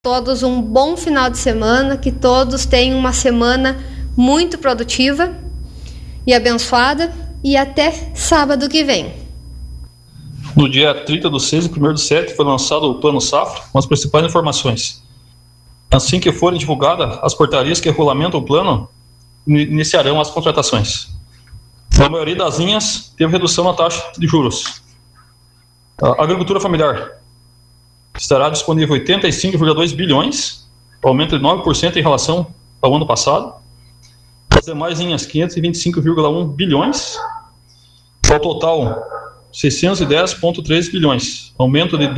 Todos um bom final de semana, que todos tenham uma semana muito produtiva e abençoada, e até sábado que vem. No dia 30/6 e 1º/7 foi lançado o Plano Safra com as principais informações. Assim que forem divulgadas as portarias que regulamentam o plano, iniciarão as contratações. A maioria das linhas teve redução na taxa de juros. A agricultura familiar estará disponível 85,2 bilhões, aumento de 9% em relação ao ano passado. As demais linhas, 525,1 bilhões. Ao total, 610,3 bilhões, aumento de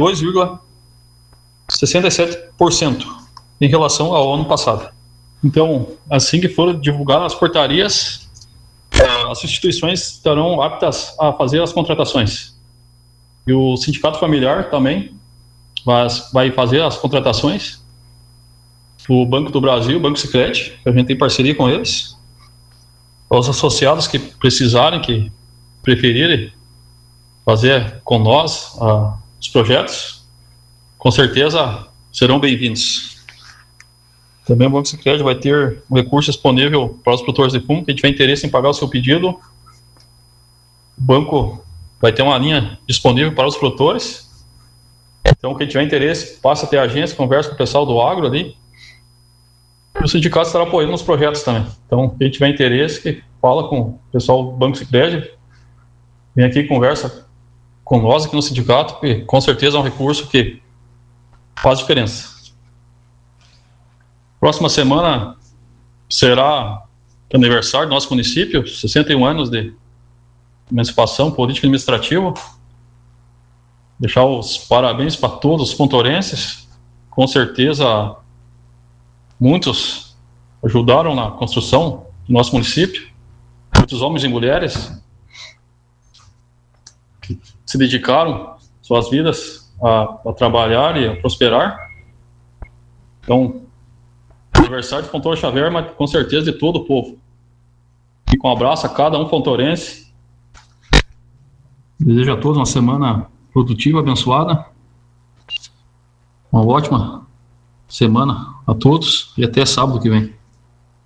2,67% em relação ao ano passado. Então, assim que forem divulgadas as portarias, as instituições estarão aptas a fazer as contratações. E o Sindicato Familiar também vai fazer as contratações. O Banco do Brasil, o Banco Sicredi, que a gente tem parceria com eles. Os associados que precisarem, que preferirem fazer com nós os projetos, com certeza serão bem-vindos. Também o Banco Sicredi vai ter um recurso disponível para os produtores de fumo. Quem tiver interesse em pagar o seu pedido, o banco vai ter uma linha disponível para os produtores. Então, quem tiver interesse, passa até a agência, conversa com o pessoal do agro ali. E o sindicato estará apoiando nos projetos também. Então, quem tiver interesse, que fala com o pessoal do Banco Sicredi, vem aqui e conversa com nós aqui no sindicato, que com certeza é um recurso que faz diferença. Próxima semana será aniversário do nosso município, 61 anos de emancipação política e administrativa. Deixar os parabéns para todos os pontorenses. Com certeza, muitos ajudaram na construção do nosso município. Muitos homens e mulheres que se dedicaram suas vidas a trabalhar e a prosperar. Então, aniversário de Fontoura Xavier, mas com certeza de todo o povo. E com um abraço a cada um fontorense. Desejo a todos uma semana produtiva, abençoada. Uma ótima semana a todos e até sábado que vem.